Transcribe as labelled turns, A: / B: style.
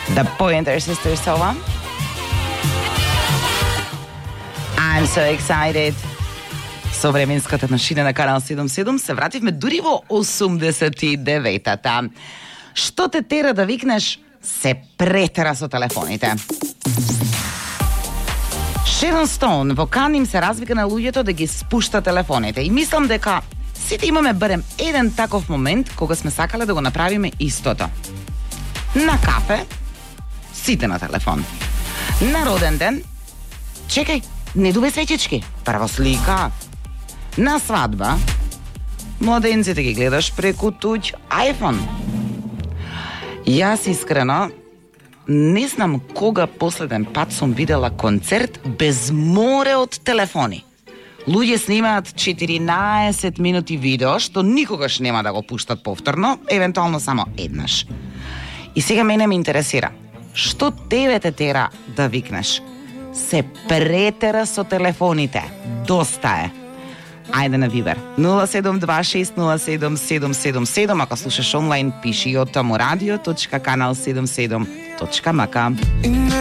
A: The Pointer Sisters со ова. I'm so excited. Со временската машина на Канал 77 се вративме дури во 89-та. Што те тера да викнеш? Се претера со телефоните. Шерон Стоун во Кан им се развика на луѓето да ги спушта телефоните. И мислам дека сите имаме барем еден таков момент кога сме сакале да го направиме истото. На кафе, сите на телефон. На роден ден, чекај, не дубе свечички, прво слика. На свадба, младенците ги гледаш преку туѓ iPhone. Јас искрено не знам кога последен пат сум видела концерт без море од телефони. Луѓе снимаат 14 минути видео, што никогаш нема да го пуштат повторно, евентуално само еднаш. И сега мене ме интересира, што тебе те тера да викнеш? Се претера со телефоните. Доста е. Ајде на Вибер 0726077777. Ако слушаш онлайн, пиши од tamoradio.kanal77.mk.